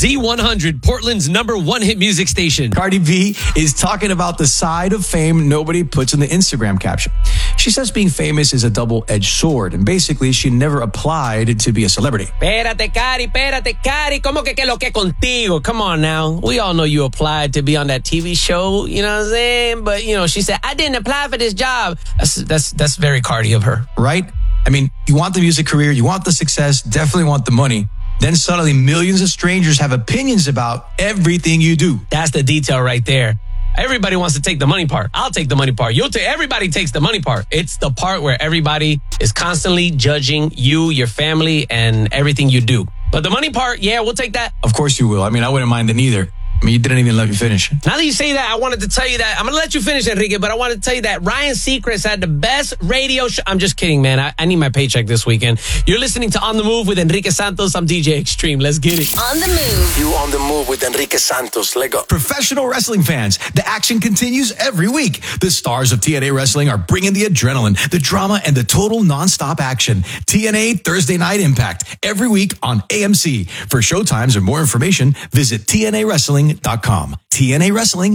Z100, Portland's #1 hit music station. Cardi B is talking about the side of fame nobody puts in the Instagram caption. She says being famous is a double-edged sword, and basically she never applied to be a celebrity. Espérate, Cari. ¿Cómo que lo que contigo? Come on now. We all know you applied to be on that TV show, you know what I'm saying? But, she said, I didn't apply for this job. That's very Cardi of her. Right? I mean, you want the music career, you want the success, definitely want the money. Then suddenly millions of strangers have opinions about everything you do. That's the detail right there. Everybody wants to take the money part. I'll take the money part. Everybody takes the money part. It's the part where everybody is constantly judging you, your family, and everything you do. But the money part, yeah, we'll take that. Of course you will. I mean, I wouldn't mind it either. I mean, you didn't even let me finish. Now that you say that, I wanted to tell you that. I'm going to let you finish, Enrique, but I wanted to tell you that Ryan Seacrest had the best radio show. I'm just kidding, man. I need my paycheck this weekend. You're listening to On the Move with Enrique Santos. I'm DJ Extreme. Let's get it. On the Move. You on the move with Enrique Santos. Let go. Professional wrestling fans, the action continues every week. The stars of TNA Wrestling are bringing the adrenaline, the drama, and the total nonstop action. TNA Thursday Night Impact, every week on AMC. For showtimes and more information, visit TNAWrestling.com. TNA Wrestling.